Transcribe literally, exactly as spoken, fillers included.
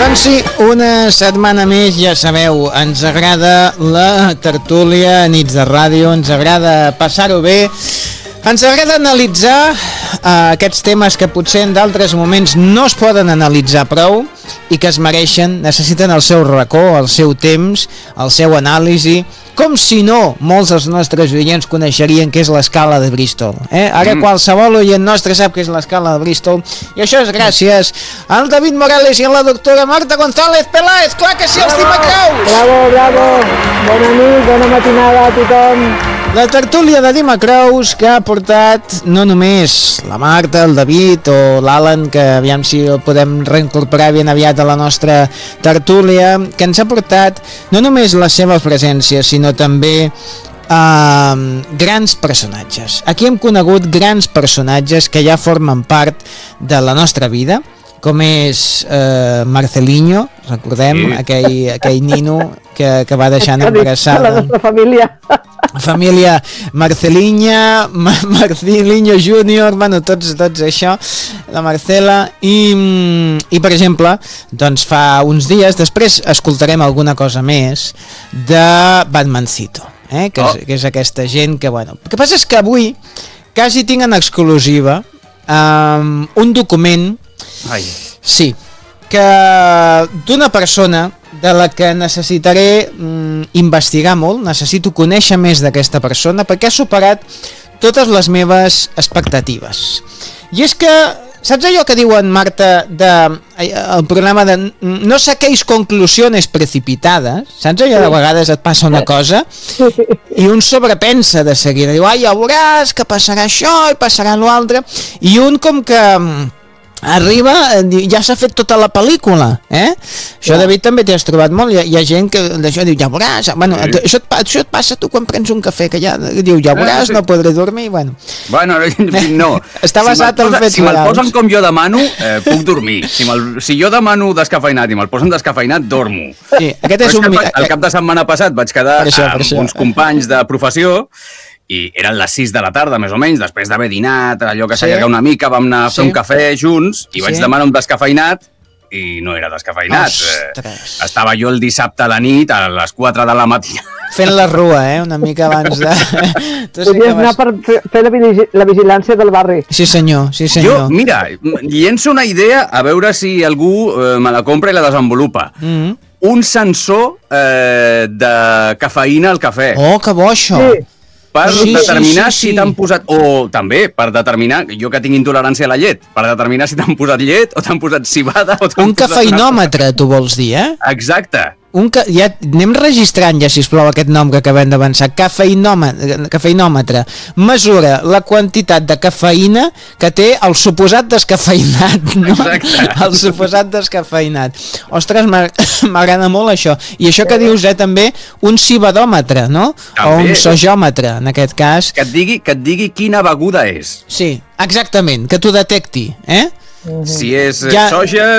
Doncs sí, una setmana més, ja sabeu, ens agrada la tertúlia, nits de ràdio, ens agrada passar-ho bé, ens agrada analitzar uh, aquests temes que potser en d'altres moments no es poden analitzar prou i que es mereixen, necessiten el seu racó, el seu temps, el seu anàlisi, com si no molts dels nostres oients coneixerien què és l'escala de Bristol. Eh? Ara mm. qualsevol oient nostre sap què és l'escala de Bristol, i això és gràcies al David Morales i a la doctora Marta González Peláez. Clar que sí, els Dimacraus! Bravo, bravo! Bona nit, bona matinada a tothom! La tertúlia de Dimacraus que ha portat no només la Marta, el David o l'Alan, que aviam si el podem reincorporar ben aviat a la nostra tertúlia, que ens ha portat no només la seva presència, sinó també uh, grans personatges. Aquí hem conegut grans personatges que ja formen part de la nostra vida, com és uh, Marcelinho, recordem, sí. aquell, aquell nino que, que va deixant embarassada. La nostra família. Família Marcelinha, Marcelinho Júnior, bueno, tots, tots això, la Marcela, i, i per exemple, doncs fa uns dies, després escoltarem alguna cosa més de Batmancito, eh? que, és, oh. que és aquesta gent que, bueno, el que passa és que avui quasi tinc en exclusiva um, un document, Ai. sí, que d'una persona de la que necessitaré mm, investigar molt, necessito conèixer més d'aquesta persona perquè ha superat totes les meves expectatives. I és que, saps allò que diuen, Marta, de, el programa de no saquéis conclusiones precipitadas, saps allò de vegades et passa una cosa i un sobrepensa de seguida, diu, ai, ja veuràs que passarà això i passarà l'altre, i un com que arriba, ja s'ha fet tota la pel·lícula, eh? Això, David, també t'hi has trobat molt, hi ha, hi ha gent que d'això diu, ja veuràs, bueno, sí. això, et, això et passa tu quan prens un cafè, que ja diu, ja veuràs, ah, sí. no podré dormir, bueno. Bueno, no. Està basat si en fets Si me'l posen com jo demano, eh, puc dormir. Si, si jo demano descafeinat i me'l posen descafeinat, dormo. Sí, aquest és un... El, el cap de setmana passat vaig quedar això, amb uns companys de professió i eren les sis de la tarda, més o menys, després d'haver dinat, allò que s'allarga sí. una mica, vam anar a fer sí. un cafè junts i vaig sí. demanar un descafeinat i no era descafeinat. Ostres. Estava jo el dissabte a la nit, a les quatre de la matina. Fent la rua, eh? Una mica abans de... Tu Podies vas... anar per fer la, la vigilància del barri. Sí senyor, sí senyor. Jo, mira, llenço una idea a veure si algú eh, me la compra i la desenvolupa. Mm-hmm. Un sensor eh, de cafeïna al cafè. Oh, que bo això! Sí. Per sí, determinar sí, sí, si sí. t'han posat... O també, per determinar, jo que tinc intolerància a la llet, per determinar si t'han posat llet o t'han posat cibada o t'han un posat... cafeinòmetre, tu vols dir, eh? Exacte. Un ca... ja anem registrant ja, sisplau, aquest nom que acabem d'avançar. Cafeinòmetre, cafeinòmetre. Mesura la quantitat de cafeïna que té el suposat descafeinat, no? Exacte. El suposat descafeinat. Ostres, m'agrada molt això. I això que dius, eh, també, un cibadòmetre, no? També. O un sojòmetre, en aquest cas. Que et digui, que et digui quina beguda és. Sí, exactament, que t'ho detecti, eh? Si és ja... soja,